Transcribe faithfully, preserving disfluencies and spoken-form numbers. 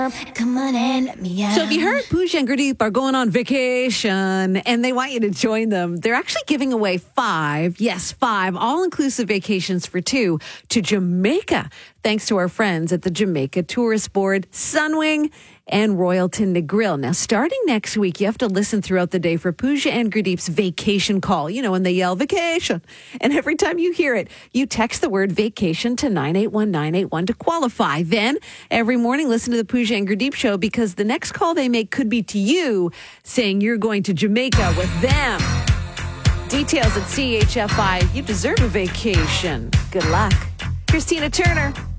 Come on and let me out. So if you heard Pooja and Gurdeep are going on vacation and they want you to join them, they're actually giving away five, yes, five all-inclusive vacations for two to Jamaica, thanks to our friends at the Jamaica Tourist Board, Sunwing, and Royalton Negril. Now, starting next week, you have to listen throughout the day for Pooja and Gurdeep's vacation call. You know, when they yell vacation. And every time you hear it, you text the word vacation to nine eight one nine eight one to qualify. Then, every morning, listen to the Pooja and Gurdeep show because the next call they make could be to you saying you're going to Jamaica with them. Details at C H F I. You deserve a vacation. Good luck. Here's Tina Turner